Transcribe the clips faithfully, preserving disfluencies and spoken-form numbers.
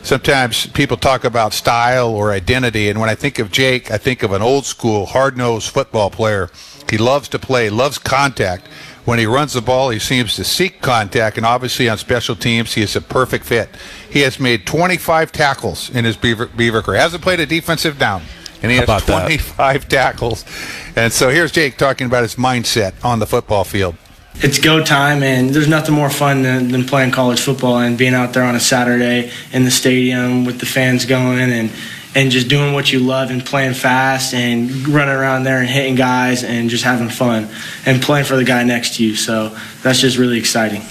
sometimes people talk about style or identity, and when I think of Jake, I think of an old-school, hard-nosed football player. He loves to play, loves contact. When he runs the ball, he seems to seek contact, and obviously on special teams, he is a perfect fit. He has made twenty-five tackles in his Beaver, Beaver career. Hasn't played a defensive down, and he has twenty-five that? tackles. And so here's Jake talking about his mindset on the football field. It's go time, and there's nothing more fun than, than playing college football and being out there on a Saturday in the stadium with the fans going and and just doing what you love and playing fast and running around there and hitting guys and just having fun and playing for the guy next to you. So that's just really exciting.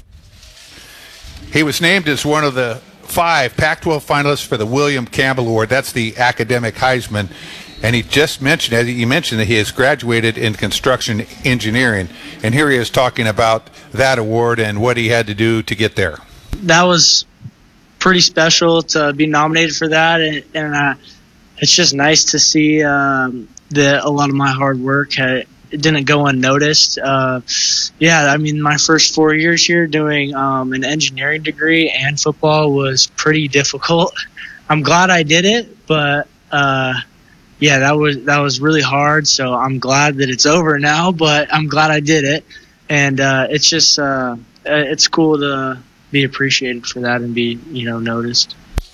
He was named as one of the five Pac twelve finalists for the William Campbell Award. That's the academic Heisman. And he just mentioned, as he mentioned, that he has graduated in construction engineering. And here he is talking about that award and what he had to do to get there. That was pretty special to be nominated for that, and, and uh, it's just nice to see um, that a lot of my hard work had, didn't go unnoticed. Uh, yeah, I mean, my first four years here doing um, an engineering degree and football was pretty difficult. I'm glad I did it, but uh, yeah, that was that was really hard. So I'm glad that it's over now, but I'm glad I did it, and uh, it's just uh, it's cool to be appreciated for that and be, you know, noticed.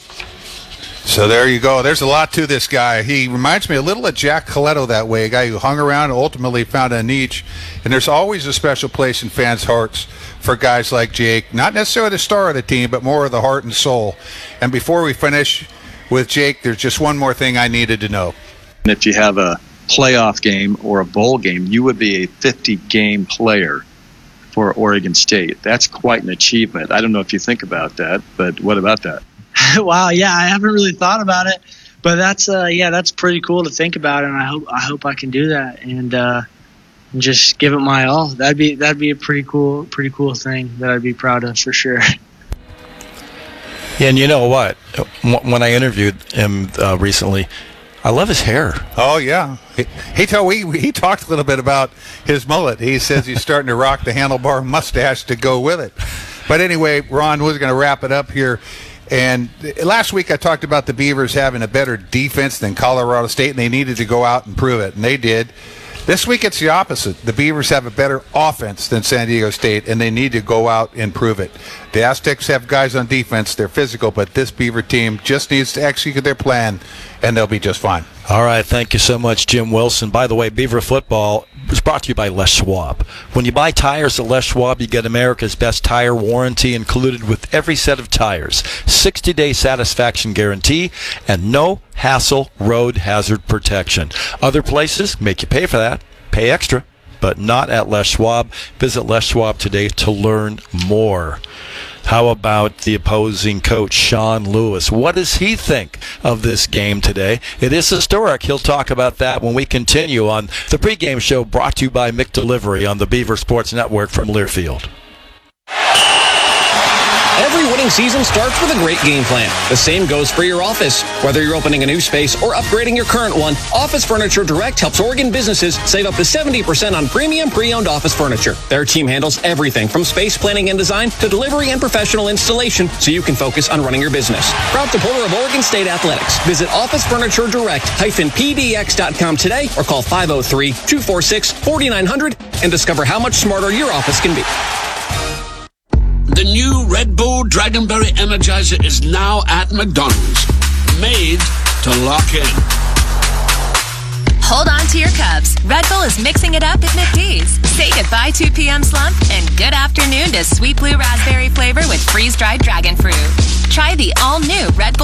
So there you go. There's a lot to this guy. He reminds me a little of Jack Coletto that way, a guy who hung around and ultimately found a niche. And there's always a special place in fans' hearts for guys like Jake. Not necessarily the star of the team, but more of the heart and soul. And before we finish with Jake, there's just one more thing I needed to know. If you have a playoff game or a bowl game, you would be a fifty-game player for Oregon State. That's quite an achievement. I don't know if you think about that, but what about that? Wow, yeah, I haven't really thought about it, but that's uh, yeah, that's pretty cool to think about, and I hope I hope I can do that and uh, just give it my all. That'd be that'd be a pretty cool pretty cool thing that I'd be proud of for sure. Yeah, and you know what? When I interviewed him uh, recently, I love his hair. Oh, yeah. He, he, told, he, he talked a little bit about his mullet. He says he's starting to rock the handlebar mustache to go with it. But anyway, Ron, we're going to wrap it up here. And last week I talked about the Beavers having a better defense than Colorado State, and they needed to go out and prove it, and they did. This week it's the opposite. The Beavers have a better offense than San Diego State, and they need to go out and prove it. The Aztecs have guys on defense. They're physical, but this Beaver team just needs to execute their plan, and they'll be just fine. All right, thank you so much, Jim Wilson. By the way, Beaver Football is brought to you by Les Schwab. When you buy tires at Les Schwab, you get America's best tire warranty included with every set of tires, sixty-day satisfaction guarantee, and no hassle road hazard protection. Other places make you pay for that, pay extra, but not at Les Schwab. Visit Les Schwab today to learn more. How about the opposing coach, Sean Lewis? What does he think of this game today? It is historic. He'll talk about that when we continue on the pregame show brought to you by McDelivery on the Beaver Sports Network from Learfield. Every winning season starts with a great game plan. The same goes for your office. Whether you're opening a new space or upgrading your current one, Office Furniture Direct helps Oregon businesses save up to seventy percent on premium pre-owned office furniture. Their team handles everything from space planning and design to delivery and professional installation so you can focus on running your business. Proud supporter of Oregon State Athletics. Visit office furniture direct dash p d x dot com today or call five oh three, two four six, four nine zero zero and discover how much smarter your office can be. The new Red Bull Dragonberry Energizer is now at McDonald's. Made to lock in. Hold on to your cups. Red Bull is mixing it up at McD's. Say goodbye two p.m. slump and good afternoon to sweet blue raspberry flavor with freeze-dried dragon fruit. Try the all-new Red Bull